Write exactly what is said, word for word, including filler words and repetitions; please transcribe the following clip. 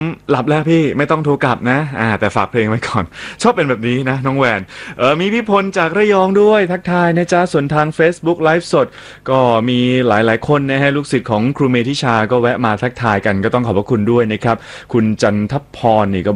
หลับแล้วพี่ไม่ต้องโทรกลับนะอ่าแต่ฝากเพลงไว้ก่อนชอบเป็นแบบนี้นะน้องแวนเออมีพี่พลจากระยองด้วยทักทายนะจ๊ะส่วนทาง Facebook ไลฟ์สดก็มีหลายๆคนนะฮะลูกศิษย์ของครูเมธิชาก็แวะมาทักทายกันก็ต้องขอบพระคุณด้วยนะครับคุณจันทพรนี่ก็